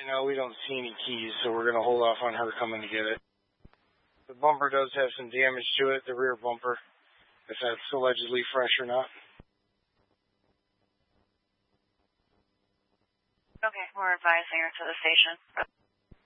No, we don't see any keys, so we're going to hold off on her coming to get it. The bumper does have some damage to it, the rear bumper, if that's allegedly fresh or not. Okay, we're advising her to the station.